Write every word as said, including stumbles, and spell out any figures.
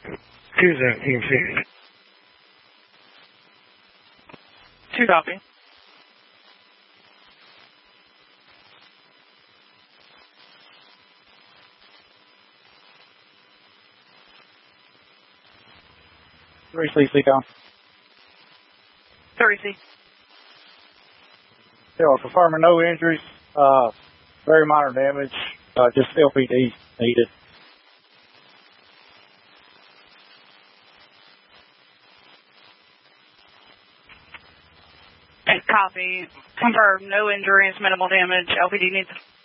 Two seventeen fifty. Two copy. Three C C down. Three C. Yeah, confirming no injuries, uh, very minor damage, uh, just L P D needed. Copy. Confirm no injuries, minimal damage, L P D needs.